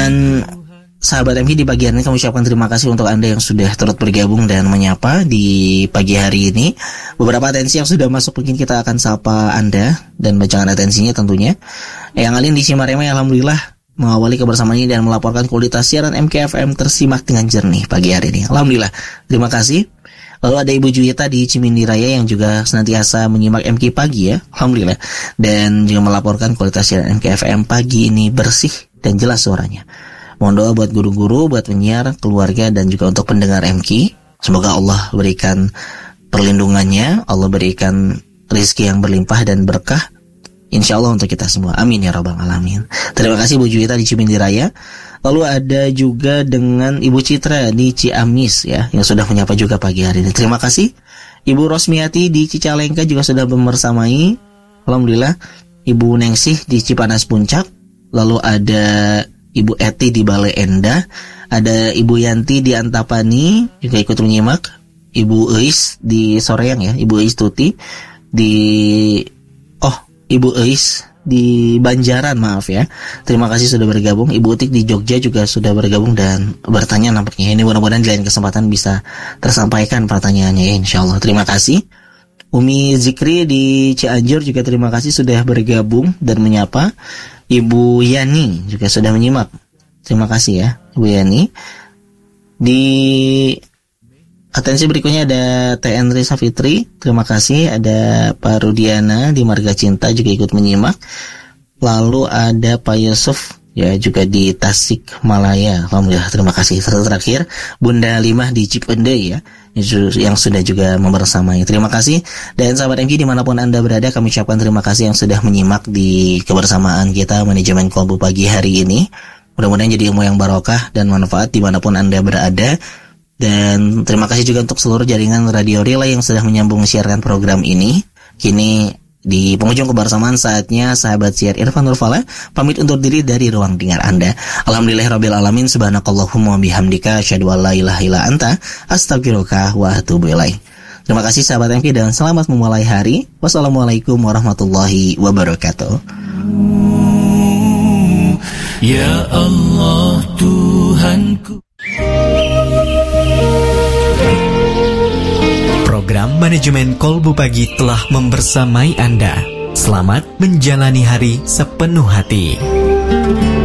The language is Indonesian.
Dan sahabat MK, di pagi hari ini kami ucapkan terima kasih untuk Anda yang sudah turut bergabung dan menyapa di pagi hari ini. Beberapa atensi yang sudah masuk mungkin kita akan sapa Anda dan bacakan atensinya tentunya. Yang Alin di Cimaremai, alhamdulillah mengawali kebersamaan ini dan melaporkan kualitas siaran MKFM tersimak dengan jernih pagi hari ini. Alhamdulillah, terima kasih. Lalu ada Ibu Juwita di Cimindi Raya yang juga senantiasa menyimak MK pagi ya, alhamdulillah. Dan juga melaporkan kualitas siaran MKFM pagi ini bersih dan jelas suaranya. Mohon doa buat guru-guru, buat penyiar, keluarga, dan juga untuk pendengar MK. Semoga Allah berikan perlindungannya, Allah berikan rezeki yang berlimpah dan berkah, insya Allah untuk kita semua. Amin ya rabbal alamin. Terima kasih Bu Juwita di Cimindi Raya. Lalu ada juga dengan Ibu Citra di Ciamis ya, yang sudah menyapa juga pagi hari ini. Terima kasih. Ibu Rosmiati di Cicalengka juga sudah membersamai. Alhamdulillah. Ibu Nengsih di Cipanas Puncak. Lalu ada Ibu Eti di Bale Endah, ada Ibu Yanti di Antapani juga ikut menyimak, Ibu Eis di Soreang ya, Ibu Eis Tuti di Ibu Eis di Banjaran, maaf ya. Terima kasih sudah bergabung. Ibu Utik di Jogja juga sudah bergabung dan bertanya nampaknya. Ini mudah-mudahan di lain kesempatan bisa tersampaikan pertanyaannya ya, insyaallah. Terima kasih. Umi Zikri di Cianjur juga terima kasih sudah bergabung dan menyapa. Ibu Yani juga sudah menyimak. Terima kasih ya Ibu Yani. Di atensi berikutnya ada TN Risa Fitri. Terima kasih. Ada Pak Rudiana di Marga Cinta juga ikut menyimak. Lalu ada Pak Yusuf ya juga di Tasikmalaya. Alhamdulillah, terima kasih. Terakhir Bunda Limah di Cipende ya, yang sudah juga membersamai. Terima kasih. Dan sahabat MK dimanapun Anda berada, kami ucapkan terima kasih yang sudah menyimak di kebersamaan kita Manajemen Kolbu pagi hari ini. Mudah-mudahan jadi ilmu yang barokah dan manfaat dimanapun Anda berada. Dan terima kasih juga untuk seluruh jaringan radio relay yang sudah menyambung siarkan program ini. Kini di penghujung kebersamaan saatnya sahabat siar Irfan Nurfala pamit undur diri dari ruang dengar Anda. Alhamdulillahirabbil alamin, subhanakallahumma bihamdika asyhadu an la ilaha illa anta astaghfiruka wa atubu ilaik. Terima kasih sahabat MK dan selamat memulai hari. Wassalamualaikum warahmatullahi wabarakatuh. Ya Allah Tuhanku. Program Manajemen Kolbu Pagi telah membersamai Anda. Selamat menjalani hari sepenuh hati.